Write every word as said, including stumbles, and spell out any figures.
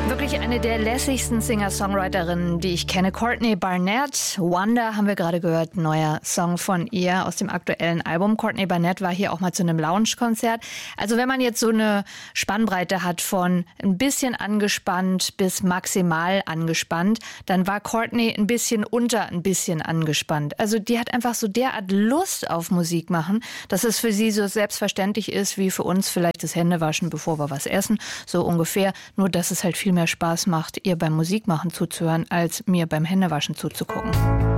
Wirklich eine der lässigsten Singer-Songwriterinnen, die ich kenne. Courtney Barnett. Wonder haben wir gerade gehört, neuer Song von ihr aus dem aktuellen Album. Courtney Barnett war hier auch mal zu einem Lounge-Konzert. Also wenn man jetzt so eine Spannbreite hat von ein bisschen angespannt bis maximal angespannt, dann war Courtney ein bisschen unter ein bisschen angespannt. Also die hat einfach so derart Lust auf Musik machen, dass es für sie so selbstverständlich ist, wie für uns vielleicht das Händewaschen, bevor wir was essen, so ungefähr. Nur dass es halt viel mehr Spaß macht, ihr beim Musikmachen zuzuhören, als mir beim Händewaschen zuzugucken.